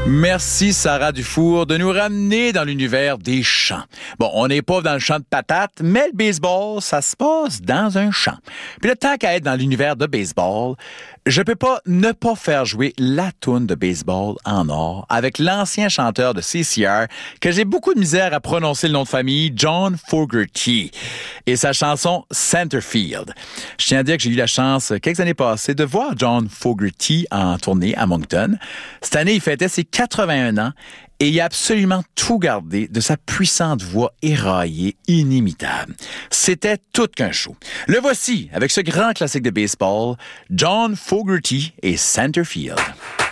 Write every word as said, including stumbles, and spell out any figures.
Merci Sarah Dufour de nous ramener dans l'univers des champs. Bon, on n'est pas dans le champ de patates, mais le baseball, ça se passe dans un champ. Puis le temps qu'à être dans l'univers de baseball, je peux pas ne pas faire jouer la toune de baseball en or avec l'ancien chanteur de C C R que j'ai beaucoup de misère à prononcer le nom de famille, John Fogerty, et sa chanson Centerfield. Je tiens à dire que j'ai eu la chance, quelques années passées, de voir John Fogerty en tournée à Moncton. Cette année, il fêtait ses quatre-vingt-un ans et il a absolument tout gardé de sa puissante voix éraillée, inimitable. C'était tout qu'un show. Le voici, avec ce grand classique de baseball, John Fogerty et Centerfield.